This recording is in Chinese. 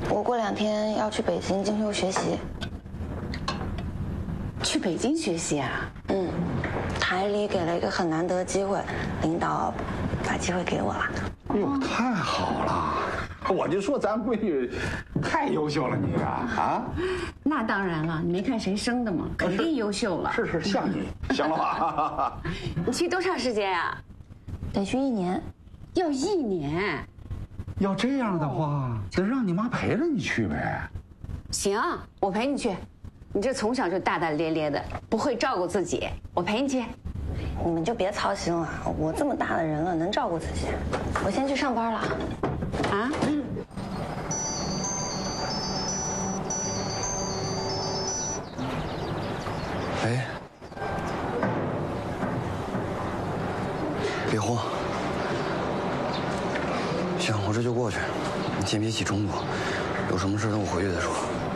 我过2天要去北京进修学习。 去北京学习啊？ 台里给了一个很难得的机会，领导把机会给我了。 哎呦，太好了！我就说咱闺女太优秀了，你啊！ 那当然了，你没看谁生的吗？肯定优秀了。 是像你，行了吧？ 你去多长时间呀？ 得去1年。 要1年。 要这样的话，得让你妈陪着你去呗。 行，我陪你去。你这从小就大大咧咧的，不会照顾自己，我陪你去。 你们就别操心了，我这么大的人了，能照顾自己。我先去上班了。 啊？ 哎，别慌。行，我这就过去，你先别起冲突，有什么事等我回去再说。